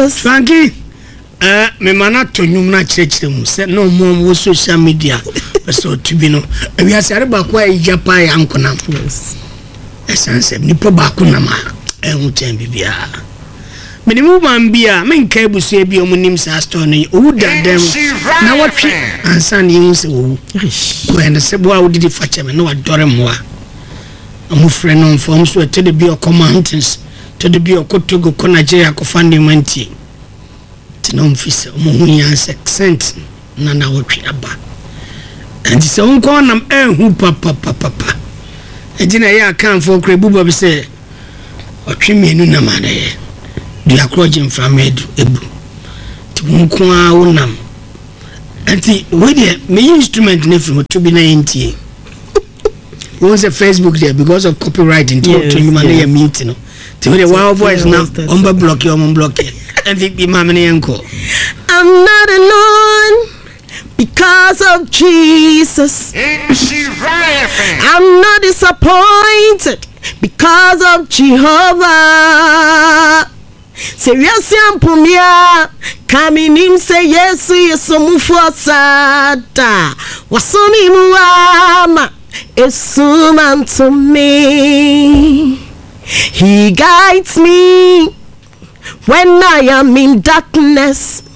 Jesus. Frankie, me mana to nyum na church mu say no more social media. So to be no. We are say ba kwa ijapa ya nkona. Yes. Esanse nipa ba ko na ma ehun chen bibia. Menimu mambia menka ebusu ebi omunim sa store no owu dadam na wotwe ansa ne yin se owu. When se bo a wodi fa cheme na wadore moa. Amu frɛ no form so to the be of mountains to the be of Kotogo ko Nigeria ko fande manti. Tino mfise omu yan cent na wotwe aba. And so unko nam ehu papa. Ejina ya kan for krebuba be say otwe mienu na manaye. Do akroje from ebu to unko a wonam. Anti we dey me instrument ne from to be na ntie. Once a Facebook there because of copyright into to you man here meeting no. To the wow voice now on block you on block it. And think be mammy uncle. I'm not alone because of Jesus. I'm not disappointed because of Jehovah. Serious yampumia coming in say yes mufosata wasoni muama esuman to me. He guides me when I am in darkness.